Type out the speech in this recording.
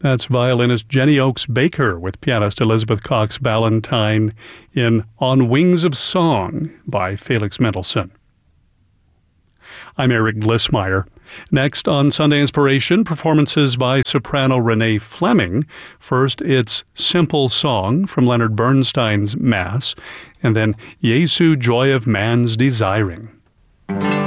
That's violinist Jenny Oakes Baker with pianist Elizabeth Cox Ballantyne in On Wings of Song by Felix Mendelssohn. I'm Eric Glissmeyer. Next on Sunday Inspiration, performances by soprano Renee Fleming. First, it's Simple Song from Leonard Bernstein's Mass, and then Jesu, Joy of Man's Desiring.